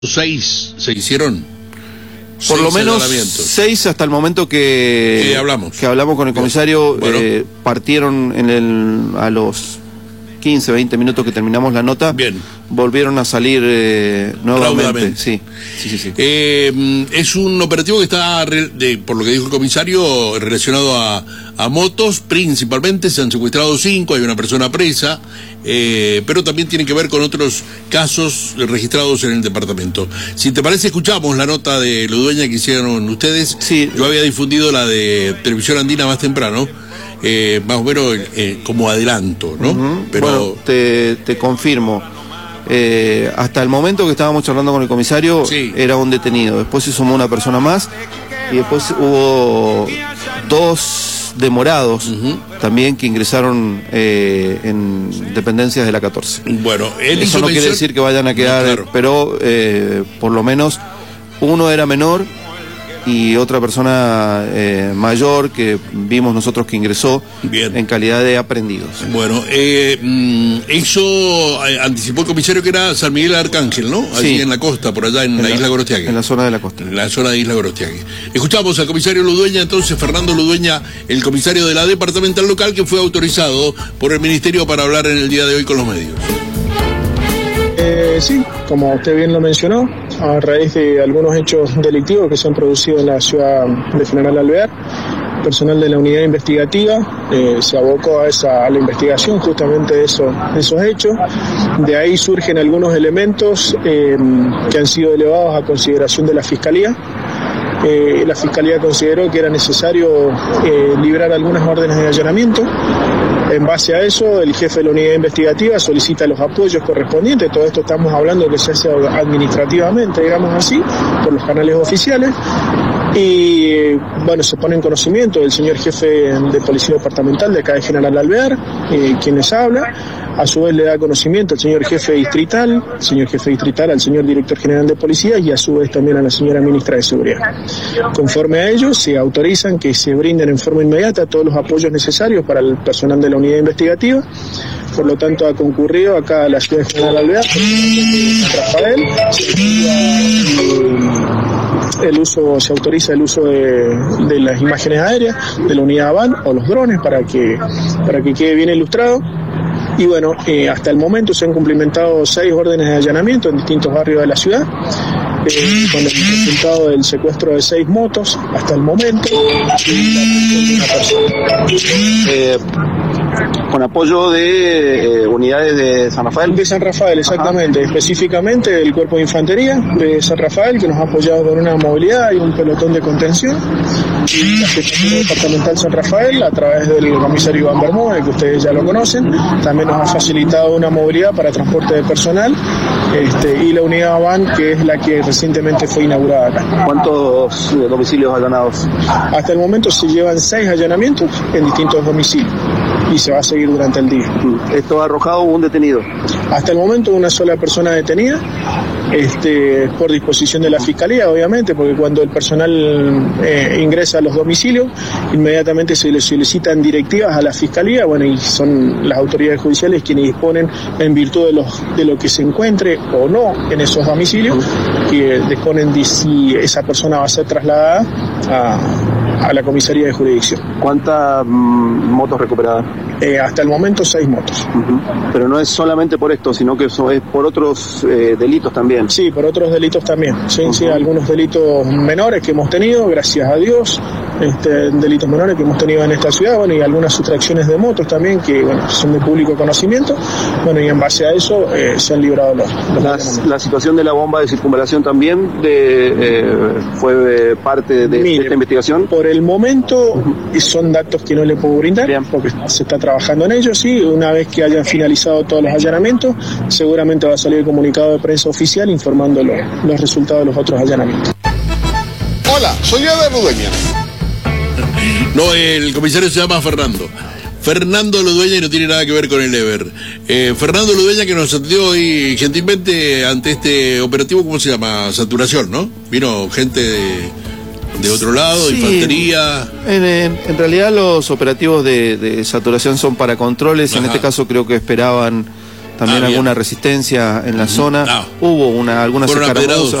6 se hicieron. Por lo menos 6 hasta el momento que hablamos con el comisario. Bueno. Partieron a los 15, 20 minutos que terminamos la nota. Bien. Volvieron a salir nuevamente. Sí. Es un operativo que está, por lo que dijo el comisario, relacionado a motos principalmente. Se han secuestrado 5, hay una persona presa, pero también tiene que ver con otros casos registrados en el departamento. Si te parece, escuchamos la nota de Ludueña que hicieron ustedes. Sí. Yo había difundido la de Televisión Andina más temprano. Más o menos como adelanto, ¿no? Pero bueno, te confirmo. Hasta el momento que estábamos charlando con el comisario, sí, era un detenido. Después se sumó una persona más y después hubo 2 demorados también que ingresaron en dependencias de la 14. Bueno, eso no quiere decir que vayan a quedar, no, claro, pero por lo menos uno era menor y otra persona mayor que vimos nosotros que ingresó. Bien. En calidad de aprendidos. Bueno, eso anticipó el comisario que era San Miguel Arcángel, ¿no? Allí sí, en la costa, por allá en la isla Gorostiague. En la zona de la costa. En la zona de Isla Gorostiague. Escuchamos al comisario Ludueña, entonces, Fernando Ludueña, el comisario de la departamental local, que fue autorizado por el ministerio para hablar en el día de hoy con los medios. Sí, como usted bien lo mencionó, a raíz de algunos hechos delictivos que se han producido en la ciudad de General Alvear, personal de la unidad investigativa se abocó a la investigación justamente de esos hechos. De ahí surgen algunos elementos que han sido elevados a consideración de la Fiscalía. La Fiscalía consideró que era necesario librar algunas órdenes de allanamiento. En base a eso, el jefe de la unidad investigativa solicita los apoyos correspondientes. Todo esto estamos hablando que se hace administrativamente, digamos así, por los canales oficiales. Y bueno, se pone en conocimiento del señor jefe de Policía Departamental de acá de General Alvear, quien les habla. A su vez le da conocimiento al señor jefe distrital, al señor director general de policía y a su vez también a la señora ministra de Seguridad. Conforme a ello, se autorizan que se brinden en forma inmediata todos los apoyos necesarios para el personal de la unidad investigativa. Por lo tanto, ha concurrido acá a la ciudad de General Alvear, Rafael. Se autoriza el uso de las imágenes aéreas, de la unidad AVAN o los drones para que quede bien ilustrado. Y bueno, hasta el momento se han cumplimentado 6 órdenes de allanamiento en distintos barrios de la ciudad, con el resultado del secuestro de 6 motos hasta el momento. Con apoyo de unidades de San Rafael. De San Rafael, exactamente. Ajá. Específicamente del Cuerpo de Infantería de San Rafael, que nos ha apoyado con una movilidad y un pelotón de contención. Y la Secretaría Departamental San Rafael, a través del comisario Iván Bermúdez, que ustedes ya lo conocen, también nos ha facilitado una movilidad para transporte de personal, y la unidad AVAN, que es la que recientemente fue inaugurada acá. ¿Cuántos domicilios allanados? Hasta el momento se llevan 6 allanamientos en distintos domicilios y se va a seguir durante el día. ¿Esto ha arrojado un detenido? Hasta el momento una sola persona detenida, por disposición de la Fiscalía, obviamente, porque cuando el personal ingresa a los domicilios, inmediatamente se le solicitan directivas a la Fiscalía, bueno, y son las autoridades judiciales quienes disponen en virtud de lo que se encuentre o no en esos domicilios, que disponen de si esa persona va a ser trasladada a la comisaría de jurisdicción. ¿Cuántas motos recuperadas? Hasta el momento 6 motos. Pero no es solamente por esto, sino que eso es por otros delitos también. Sí, por otros delitos también. Sí, algunos delitos menores que hemos tenido, gracias a Dios, delitos menores que hemos tenido en esta ciudad, bueno, y algunas sustracciones de motos también que, bueno, son de público conocimiento, bueno, y en base a eso se han librado la situación de la bomba de circunvalación también fue parte de esta investigación. Por el momento son datos que no le puedo brindar. Bien. Porque se está trabajando en ello, sí. Una vez que hayan finalizado todos los allanamientos, seguramente va a salir el comunicado de prensa oficial informando los resultados de los otros allanamientos. Hola, soy Eder Ludueña. No, el comisario se llama Fernando Ludueña y no tiene nada que ver con el Ever. Fernando Ludueña, que nos atendió hoy gentilmente ante este operativo, ¿cómo se llama? Saturación, ¿no? Vino gente de otro lado, sí, infantería. En realidad los operativos de saturación son para controles. Ajá. En este caso creo que esperaban también alguna resistencia en la zona. Hubo algunas escaramuzas.